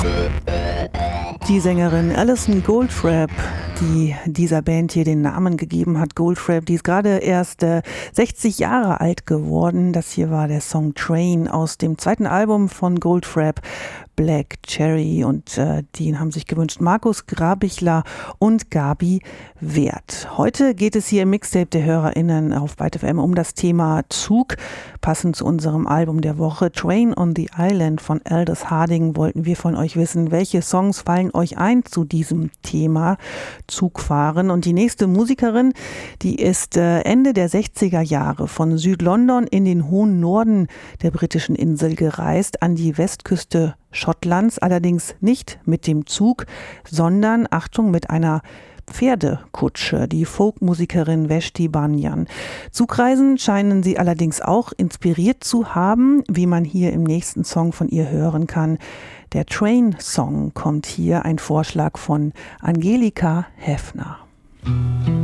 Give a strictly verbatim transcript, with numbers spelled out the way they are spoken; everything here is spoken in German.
Die Sängerin Alison Goldfrapp, die dieser Band hier den Namen gegeben hat, Goldfrapp, die ist gerade erst äh, sechzig Jahre alt geworden. Das hier war der Song Train aus dem zweiten Album von Goldfrapp, Black Cherry, und äh, den haben sich gewünscht Markus Grabichler und Gabi Wert. Heute geht es hier im Mixtape der HörerInnen auf Byte F M um das Thema Zug. Passend zu unserem Album der Woche Train on the Island von Aldous Harding wollten wir von euch wissen, welche Songs fallen euch ein zu diesem Thema Zugfahren. Und die nächste Musikerin, die ist äh, Ende der sechziger Jahre von Südlondon in den hohen Norden der britischen Insel gereist, an die Westküste Schottlands, allerdings nicht mit dem Zug, sondern, Achtung, mit einer Pferdekutsche, die Folkmusikerin Vashti Bunyan. Zugreisen scheinen sie allerdings auch inspiriert zu haben, wie man hier im nächsten Song von ihr hören kann. Der Train Song kommt hier, ein Vorschlag von Angelika Heffner.